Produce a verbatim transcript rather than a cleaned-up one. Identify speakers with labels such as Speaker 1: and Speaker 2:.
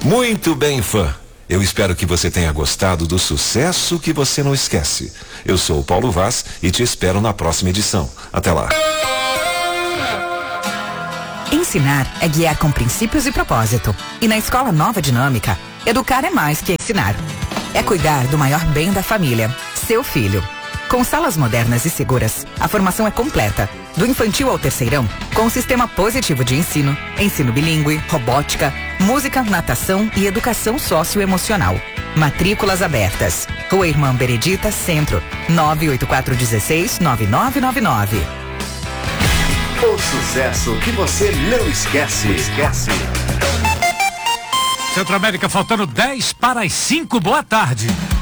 Speaker 1: Muito bem, fã. Eu espero que você tenha gostado do sucesso que você não esquece. Eu sou o Paulo Vaz e te espero na próxima edição. Até lá.
Speaker 2: Ensinar é guiar com princípios e propósito. E na Escola Nova Dinâmica, educar é mais que ensinar. É cuidar do maior bem da família, seu filho. Com salas modernas e seguras, a formação é completa. Do infantil ao terceirão, com um sistema positivo de ensino, ensino bilíngue, robótica, música, natação e educação socioemocional. Matrículas abertas. Rua Irmã Benedita, Centro, nove oito quatro um seis, nove nove nove nove.
Speaker 3: O sucesso que você não esquece. Esquece.
Speaker 4: Centro América, faltando dez para as cinco. Boa tarde.